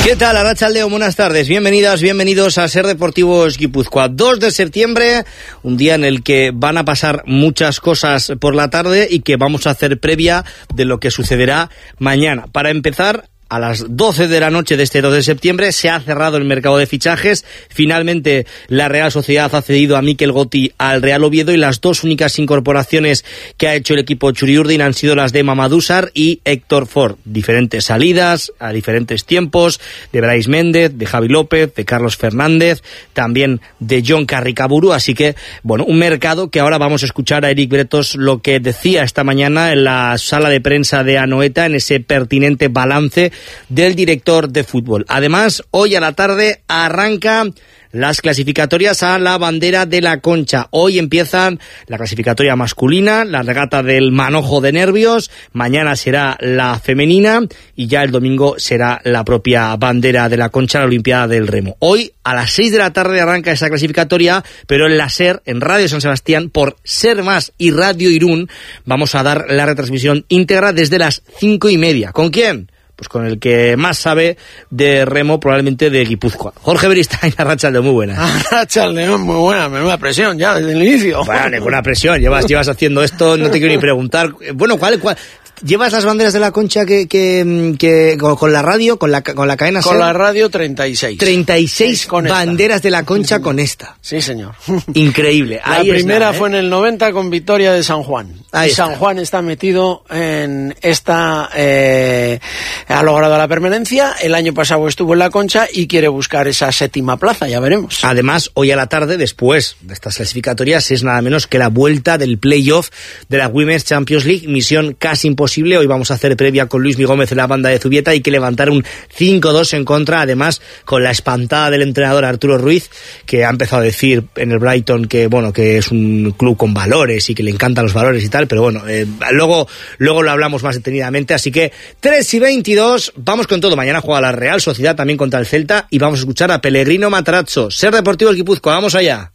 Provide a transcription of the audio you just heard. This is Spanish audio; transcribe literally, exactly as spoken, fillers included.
¿Qué tal, Arratsaldeon? Buenas tardes, bienvenidas, bienvenidos a Ser Deportivos Guipúzcoa. dos de septiembre, un día en el que van a pasar muchas cosas por la tarde y que vamos a hacer previa de lo que sucederá mañana. Para empezar, a las doce de la noche de este dos de septiembre se ha cerrado el mercado de fichajes. Finalmente la Real Sociedad ha cedido a Mikel Gotti al Real Oviedo y las dos únicas incorporaciones que ha hecho el equipo Txuri-Urdin han sido las de Mamadou Sarr y Héctor Ford. Diferentes salidas a diferentes tiempos, de Brais Méndez, de Javi López, de Carlos Fernández, también de Jon Carricaburu. Así que, bueno, un mercado que ahora vamos a escuchar a Eric Bretos lo que decía esta mañana en la sala de prensa de Anoeta, en ese pertinente balance del director de fútbol. Además, hoy a la tarde arranca las clasificatorias a la bandera de la Concha. Hoy empiezan la clasificatoria masculina, la regata del manojo de nervios, mañana será la femenina y ya el domingo será la propia bandera de la Concha, la Olimpiada del Remo. Hoy a las seis de la tarde arranca esa clasificatoria, pero en la SER, en Radio San Sebastián, por Ser Más y Radio Irún, vamos a dar la retransmisión íntegra desde las cinco y media. ¿Con quién? Pues con el que más sabe de remo, probablemente de Guipúzcoa. Jorge Beristain, Arratsaldeon, muy buena. Arratsaldeon, muy buena, menuda presión ya desde el inicio. Bueno, ninguna presión, llevas, llevas haciendo esto, no te quiero ni preguntar. Bueno, ¿cuál, cuál? ¿Llevas las banderas de la Concha que, que, que con, con la radio, con la, con la cadena Con SER? La radio treinta y seis. treinta y seis con banderas esta. De la Concha con esta. Sí, señor. Increíble. La Ahí primera está, ¿eh? Fue en el noventa con victoria de San Juan. Ahí y está. San Juan está metido en esta... Eh, ha logrado la permanencia. El año pasado estuvo en la Concha y quiere buscar esa séptima plaza, ya veremos. Además, hoy a la tarde, después de estas clasificatorias, es nada menos que la vuelta del playoff de la Women's Champions League. Misión casi imposible. Hoy vamos a hacer previa con Luis Miguel Gómez en la banda de Zubieta. Hay que levantar un cinco dos en contra, además con la espantada del entrenador Arturo Ruiz, que ha empezado a decir en el Brighton que bueno, que es un club con valores y que le encantan los valores y tal, pero bueno, eh, luego, luego lo hablamos más detenidamente. Así que tres y veintidós, vamos con todo. Mañana juega la Real Sociedad también contra el Celta y vamos a escuchar a Pellegrino Matarazzo. Ser Deportivos Guipúzcoa, vamos allá.